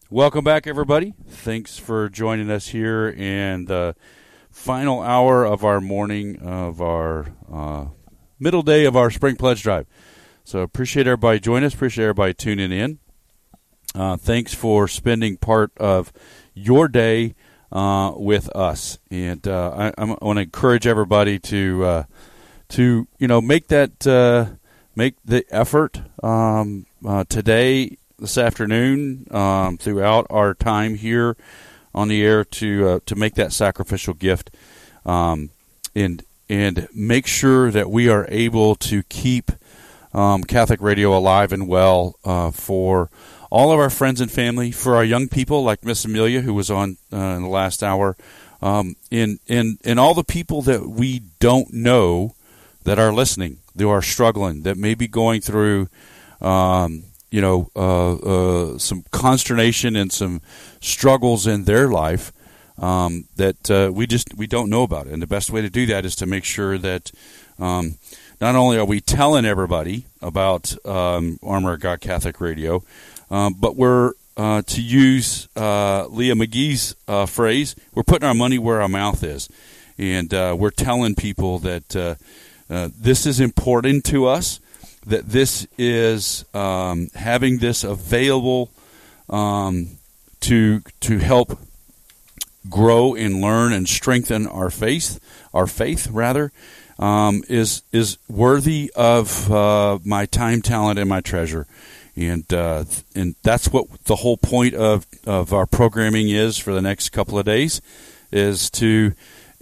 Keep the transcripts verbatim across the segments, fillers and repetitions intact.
Welcome back, everybody. Thanks for joining us here in the final hour of our morning of our uh, middle day of our Spring Pledge Drive. So appreciate everybody joining us. Appreciate everybody tuning in. Uh, thanks for spending part of your day uh, with us. And uh, I, I want to encourage everybody to uh, to you know make that uh, make the effort um, uh, today. This afternoon, um, throughout our time here on the air, to uh, to make that sacrificial gift, um, and and make sure that we are able to keep um, Catholic Radio alive and well uh, for all of our friends and family, for our young people like Miss Amelia, who was on uh, in the last hour, um, and and and all the people that we don't know that are listening, that are struggling, that may be going through. Um, you know, uh, uh, some consternation and some struggles in their life um, that uh, we just we don't know about. And the best way to do that is to make sure that um, not only are we telling everybody about um, Armor of God Catholic Radio, um, but we're, uh, to use uh, Leah McGee's uh, phrase, we're putting our money where our mouth is. And uh, we're telling people that uh, uh, this is important to us, that this is um, having this available um, to to help grow and learn and strengthen our faith, our faith rather, um, is is worthy of uh, my time, talent, and my treasure, and uh, and that's what the whole point of of our programming is for the next couple of days, is to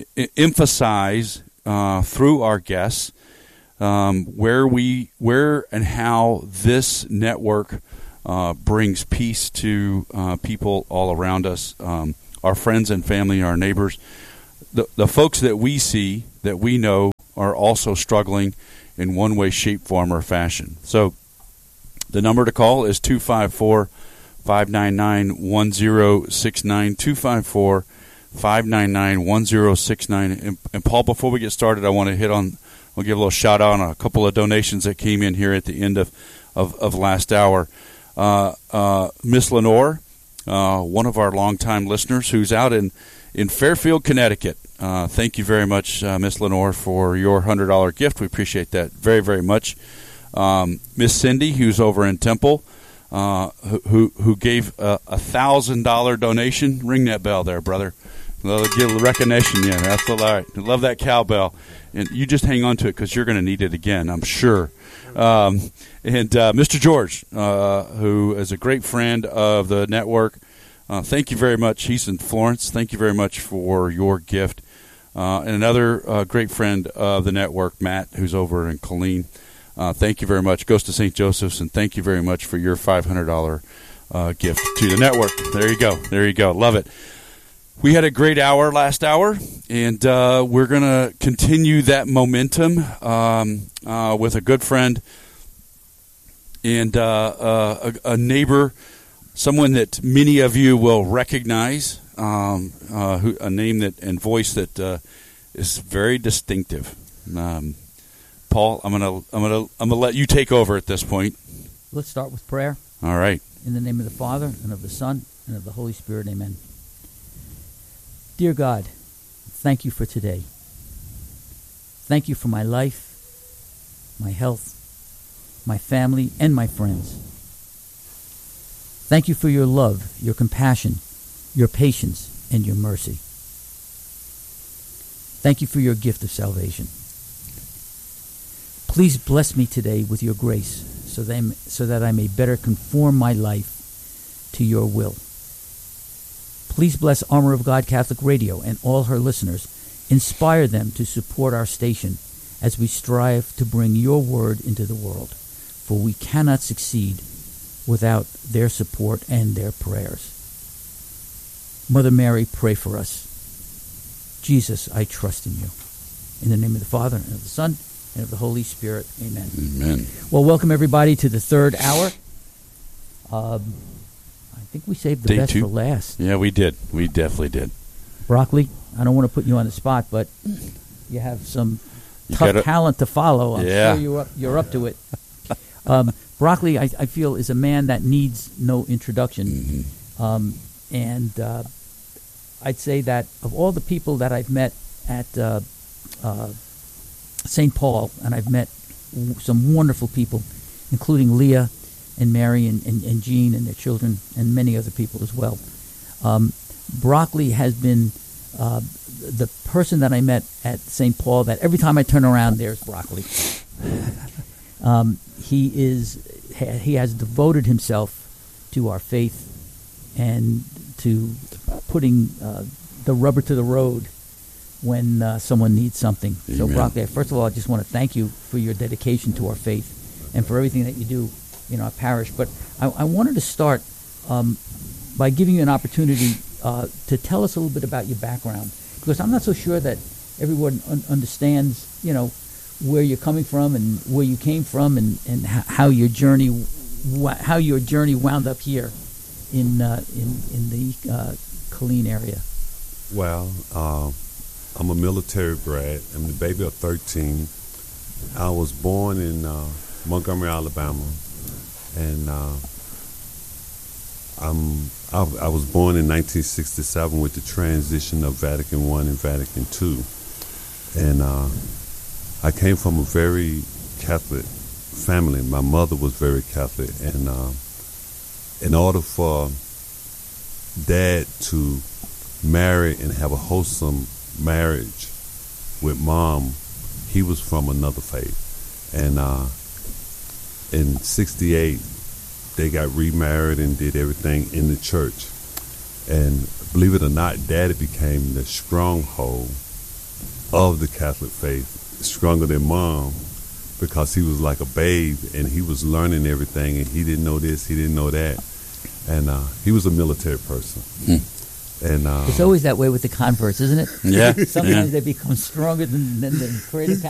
emphasize uh, through our guests. Um, where we, where and how this network uh, brings peace to uh, people all around us, um, our friends and family, our neighbors, the the folks that we see, that we know, are also struggling in one way, shape, form, or fashion. So, the number to call is two five four, five nine nine, one zero six nine, two five four, five nine nine, one zero six nine. And, and Paul, before we get started, I want to hit on. We'll give a little shout out on a couple of donations that came in here at the end of, of, of last hour. Uh, uh, Miss Lenore, uh, one of our longtime listeners who's out in, in Fairfield, Connecticut. Uh, thank you very much, uh, Miss Lenore, for your one hundred dollars gift. We appreciate that very, very much. Um, Miss Cindy, who's over in Temple, uh, who, who gave a one thousand dollars donation. Ring that bell there, brother. Give recognition. Yeah, that's all right. I love that cowbell. And you just hang on to it because you're going to need it again, I'm sure. Um, and uh, Mister George, uh, who is a great friend of the network, uh, thank you very much. He's in Florence. Thank you very much for your gift. Uh, and another uh, great friend of the network, Matt, who's over in Colleen. Uh, thank you very much. Goes to Saint Joseph's, and thank you very much for your five hundred dollars uh, gift to the network. There you go. There you go. Love it. We had a great hour last hour, and uh, we're going to continue that momentum um, uh, with a good friend and uh, uh, a, a neighbor, someone that many of you will recognize, um, uh, who, a name that and voice that uh, is very distinctive. Um, Paul, I'm gonna I'm gonna I'm gonna let you take over at this point. Let's start with prayer. All right. In the name of the Father and of the Son and of the Holy Spirit, amen. Dear God, thank you for today. Thank you for my life, my health, my family, and my friends. Thank you for your love, your compassion, your patience, and your mercy. Thank you for your gift of salvation. Please bless me today with your grace so that, so that I may better conform my life to your will. Please bless Armor of God Catholic Radio and all her listeners. Inspire them to support our station as we strive to bring your word into the world, for we cannot succeed without their support and their prayers. Mother Mary, pray for us. Jesus, I trust in you. In the name of the Father, and of the Son, and of the Holy Spirit, amen. Amen. Well, welcome everybody to the third hour. Um... I think we saved the Day best two. for last. Yeah, we did. We definitely did. Broccoli, I don't want to put you on the spot, but you have some You tough gotta, talent to follow. I'm yeah. sure you're up, you're up to it. um, Broccoli, I, I feel, is a man that needs no introduction. Mm-hmm. Um, and uh, I'd say that of all the people that I've met at uh, uh, Saint Paul, and I've met w- some wonderful people, including Leah and Mary and, and, and Jean and their children, and many other people as well. Um, Broccoli has been uh, the person that I met at Saint Paul that every time I turn around, there's Broccoli. um, he is he has devoted himself to our faith and to putting uh, the rubber to the road when uh, someone needs something. Amen. So, Broccoli, first of all, I just want to thank you for your dedication to our faith and for everything that you do in our parish. But I, I wanted to start um, by giving you an opportunity uh, to tell us a little bit about your background, because I'm not so sure that everyone un- understands, you know, where you're coming from and where you came from, and, and h- how your journey wh- how your journey wound up here in uh, in in the uh, Killeen area. Well, uh, I'm a military brat. I'm the baby of thirteen. I was born in uh, Montgomery, Alabama, and uh, I'm I, I was born in nineteen sixty-seven with the transition of Vatican One and Vatican Two, and uh, I came from a very Catholic family. My mother was very Catholic, and uh, in order for Dad to marry and have a wholesome marriage with Mom, he was from another faith. And uh, in sixty-eight, they got remarried and did everything in the church. And believe it or not, Daddy became the stronghold of the Catholic faith, stronger than Mom, because he was like a babe and he was learning everything, and he didn't know this, he didn't know that. And uh, he was a military person. Hmm. And uh, It's always that way with the converts, isn't it? Yeah. Sometimes yeah. they become stronger than, than the creative